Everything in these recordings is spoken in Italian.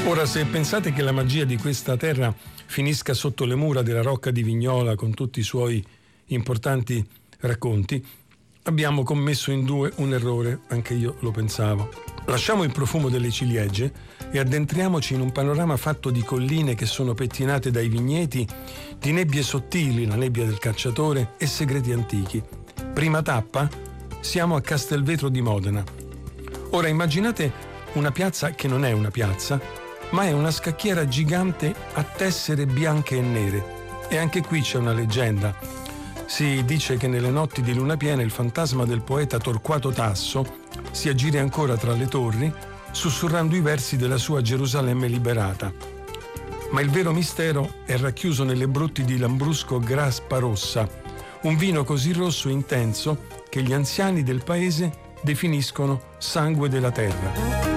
Ora, se pensate che la magia di questa terra finisca sotto le mura della Rocca di Vignola con tutti i suoi importanti racconti, abbiamo commesso in due un errore, anche io lo pensavo. Lasciamo il profumo delle ciliegie e addentriamoci in un panorama fatto di colline che sono pettinate dai vigneti, di nebbie sottili, la nebbia del cacciatore, e segreti antichi. Prima tappa, siamo a Castelvetro di Modena. Ora immaginate una piazza che non è una piazza, ma è una scacchiera gigante a tessere bianche e nere. E anche qui c'è una leggenda. Si dice che nelle notti di luna piena il fantasma del poeta Torquato Tasso si aggiri ancora tra le torri, sussurrando i versi della sua Gerusalemme liberata. Ma il vero mistero è racchiuso nelle brutti di Lambrusco Graspa Rossa, un vino così rosso e intenso che gli anziani del paese definiscono sangue della terra.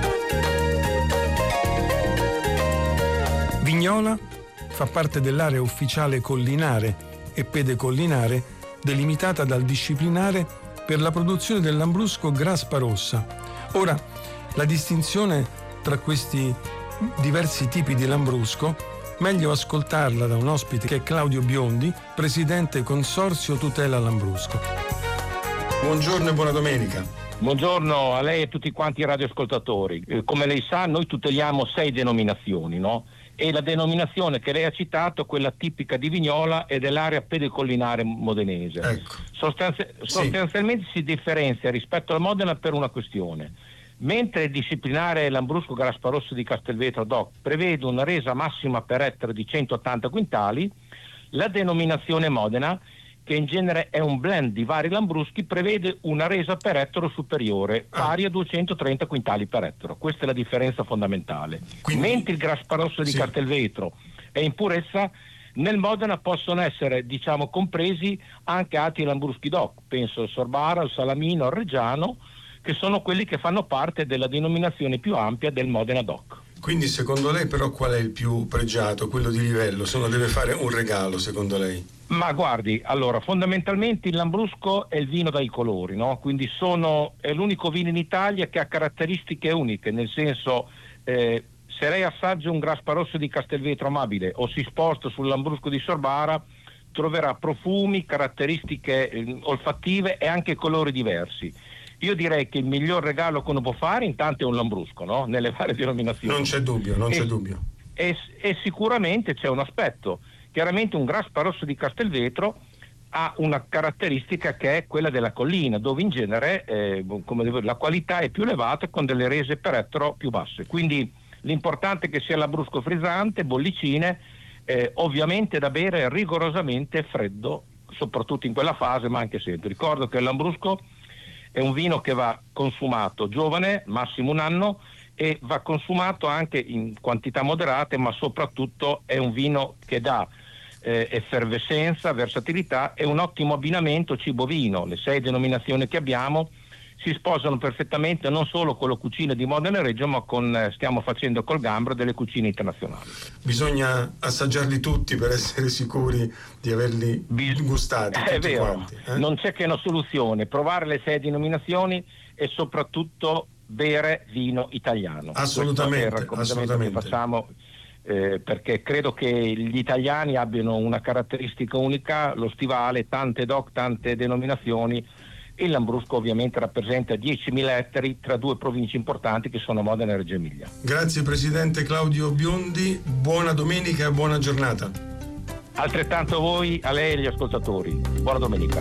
Vignola fa parte dell'area ufficiale collinare e pedecollinare delimitata dal disciplinare per la produzione del Lambrusco Graspa Rossa. Ora, la distinzione tra questi diversi tipi di Lambrusco, meglio ascoltarla da un ospite che è Claudio Biondi, presidente Consorzio Tutela Lambrusco. Buongiorno e buona domenica. Buongiorno a lei e a tutti quanti i radioascoltatori. Come lei sa, noi tuteliamo 6 denominazioni, no? E la denominazione che lei ha citato, quella tipica di Vignola, è dell'area pedecollinare modenese. Ecco. Sostanzialmente si differenzia rispetto al Modena per una questione. Mentre il disciplinare Lambrusco Graspa Rossa di Castelvetro DOC prevede una resa massima per ettaro di 180 quintali, la denominazione Modena, che in genere è un blend di vari lambruschi, prevede una resa per ettaro superiore, pari a 230 quintali per ettaro. Questa è la differenza fondamentale. Quindi, mentre il Graspa Rosso di Castelvetro è in purezza, nel Modena possono essere, compresi anche altri lambruschi DOC, penso al Sorbara, al Salamino, al Reggiano, che sono quelli che fanno parte della denominazione più ampia del Modena DOC. Quindi secondo lei però qual è il più pregiato, quello di livello? Se uno deve fare un regalo, secondo lei? Ma guardi, allora, fondamentalmente il Lambrusco è il vino dai colori, no? Quindi è l'unico vino in Italia che ha caratteristiche uniche, nel senso, se lei assaggia un Graspa Rosso di Castelvetro amabile o si sposta sul Lambrusco di Sorbara, troverà profumi, caratteristiche olfattive e anche colori diversi. Io direi che il miglior regalo che uno può fare intanto è un Lambrusco, no? Nelle varie denominazioni. Non c'è dubbio. E sicuramente c'è un aspetto. Chiaramente un Graspa Rosso di Castelvetro ha una caratteristica che è quella della collina, dove in genere la qualità è più elevata con delle rese per ettaro più basse. Quindi l'importante è che sia Lambrusco frizzante, bollicine, ovviamente da bere rigorosamente freddo, soprattutto in quella fase, ma anche sempre. Ricordo che il Lambrusco è un vino che va consumato giovane, massimo un anno, e va consumato anche in quantità moderate, ma soprattutto è un vino che dà effervescenza, versatilità e un ottimo abbinamento cibo-vino. Le 6 denominazioni che abbiamo si sposano perfettamente non solo con la cucina di Modena e Reggio, ma stiamo facendo col Gambro delle cucine internazionali. Bisogna assaggiarli tutti per essere sicuri di averli gustati tutti vero. Quanti. Non c'è che una soluzione, provare le 6 denominazioni e soprattutto bere vino italiano. Assolutamente. Questo è il raccomandamento che facciamo, perché credo che gli italiani abbiano una caratteristica unica, lo stivale, tante DOC, tante denominazioni. Il Lambrusco ovviamente rappresenta 10.000 ettari tra 2 province importanti che sono Modena e Reggio Emilia. Grazie Presidente Claudio Biondi, buona domenica e buona giornata. Altrettanto a voi, a lei e agli ascoltatori. Buona domenica.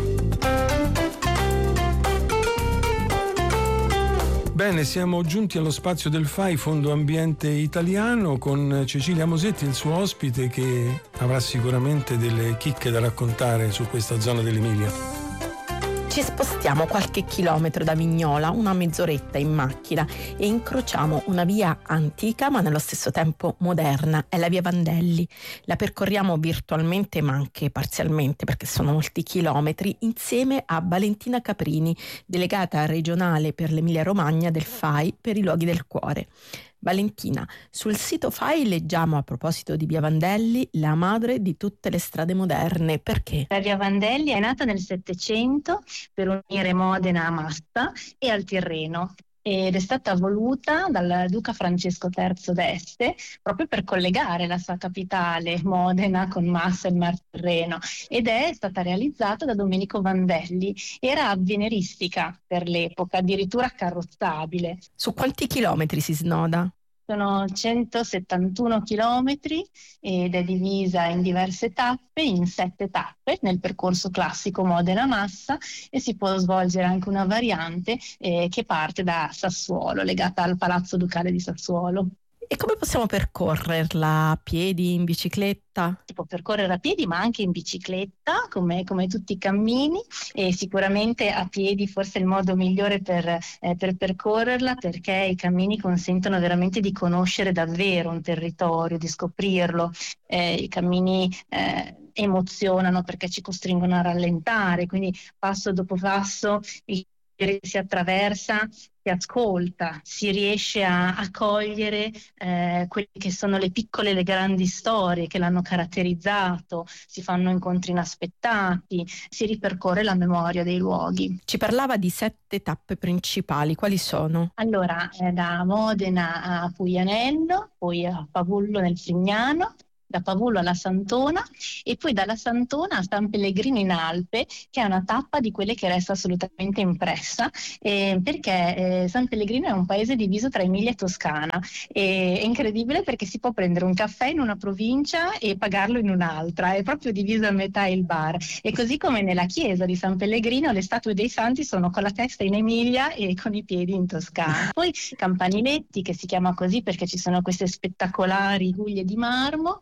Bene, siamo giunti allo spazio del FAI, Fondo Ambiente Italiano, con Cecilia Mosetti, il suo ospite, che avrà sicuramente delle chicche da raccontare su questa zona dell'Emilia. Ci spostiamo qualche chilometro da Vignola, una mezz'oretta in macchina, e incrociamo una via antica ma nello stesso tempo moderna, è la via Vandelli. La percorriamo virtualmente ma anche parzialmente, perché sono molti chilometri, insieme a Valentina Caprini, delegata regionale per l'Emilia Romagna del FAI per i luoghi del cuore. Valentina, sul sito FAI leggiamo, a proposito di via Vandelli, la madre di tutte le strade moderne. Perché? La via Vandelli è nata nel Settecento per unire Modena a Massa e al Tirreno. ed è stata voluta dal duca Francesco III d'Este proprio per collegare la sua capitale, Modena, con Massa e il Mar Tirreno, ed è stata realizzata da Domenico Vandelli. Era avveniristica per l'epoca, addirittura carrozzabile. Su quanti chilometri si snoda? Sono 171 chilometri ed è divisa in diverse tappe, in 7 tappe nel percorso classico Modena-Massa, e si può svolgere anche una variante che parte da Sassuolo, legata al Palazzo Ducale di Sassuolo. E come possiamo percorrerla? A piedi, in bicicletta? Si può percorrere a piedi, ma anche in bicicletta, come tutti i cammini, e sicuramente a piedi forse è il modo migliore per percorrerla, perché i cammini consentono veramente di conoscere davvero un territorio, di scoprirlo. I cammini emozionano perché ci costringono a rallentare, quindi passo dopo passo si attraversa, si ascolta, si riesce a cogliere quelle che sono le piccole e le grandi storie che l'hanno caratterizzato, si fanno incontri inaspettati, si ripercorre la memoria dei luoghi. Ci parlava di 7 tappe principali, quali sono? Allora, da Modena a Puglianello, poi a Pavullo nel Frignano, da Pavullo alla Santona, e poi dalla Santona a San Pellegrino in Alpe, che è una tappa di quelle che resta assolutamente impressa, perché San Pellegrino è un paese diviso tra Emilia e Toscana. È incredibile perché si può prendere un caffè in una provincia e pagarlo in un'altra, è proprio diviso a metà il bar. E così come nella chiesa di San Pellegrino, le statue dei santi sono con la testa in Emilia e con i piedi in Toscana. Poi Campaniletti, che si chiama così perché ci sono queste spettacolari guglie di marmo,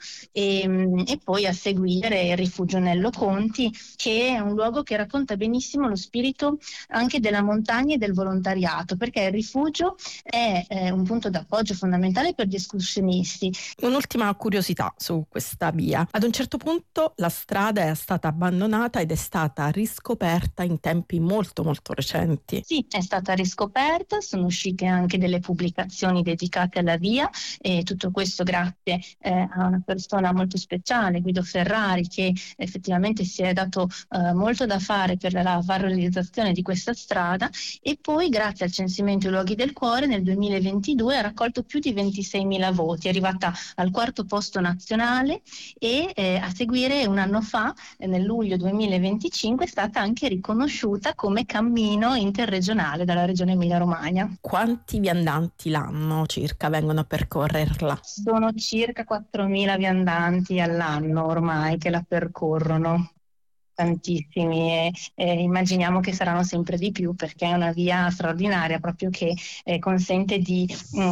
e poi a seguire il Rifugio Nello Conti, che è un luogo che racconta benissimo lo spirito anche della montagna e del volontariato, perché il rifugio è un punto d'appoggio fondamentale per gli escursionisti. Un'ultima curiosità su questa via: ad un certo punto la strada è stata abbandonata ed è stata riscoperta in tempi molto molto recenti. Sì, è stata riscoperta, sono uscite anche delle pubblicazioni dedicate alla via, e tutto questo grazie a una persona molto speciale, Guido Ferrari, che effettivamente si è dato molto da fare per la valorizzazione di questa strada, e poi grazie al censimento dei luoghi del cuore nel 2022 ha raccolto più di 26.000 voti, è arrivata al 4° posto nazionale, e a seguire un anno fa, nel luglio 2025, è stata anche riconosciuta come cammino interregionale dalla regione Emilia-Romagna. Quanti viandanti l'anno circa vengono a percorrerla? Sono circa 4.000 viandanti all'anno ormai che la percorrono, tantissimi, e immaginiamo che saranno sempre di più, perché è una via straordinaria proprio che consente di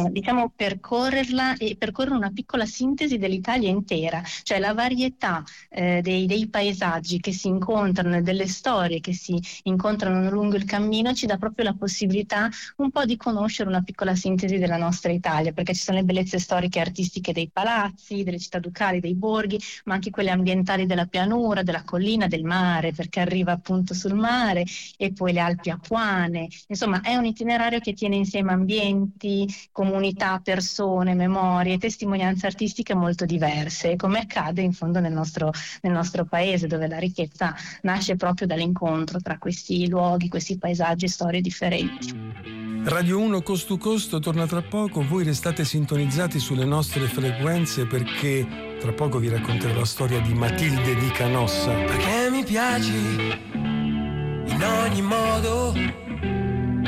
percorrerla e percorrere una piccola sintesi dell'Italia intera, cioè la varietà dei paesaggi che si incontrano e delle storie che si incontrano lungo il cammino ci dà proprio la possibilità un po' di conoscere una piccola sintesi della nostra Italia, perché ci sono le bellezze storiche e artistiche dei palazzi, delle città ducali, dei borghi, ma anche quelle ambientali della pianura, della collina, del mare, perché arriva appunto sul mare, e poi le Alpi Apuane. Insomma, è un itinerario che tiene insieme ambienti, comunità, persone, memorie, testimonianze artistiche molto diverse, come accade in fondo nel nostro paese, dove la ricchezza nasce proprio dall'incontro tra questi luoghi, questi paesaggi e storie differenti. Radio 1 Coast to Coast torna tra poco, voi restate sintonizzati sulle nostre frequenze, perché tra poco vi racconterò la storia di Matilde di Canossa. Perché mi piaci in ogni modo,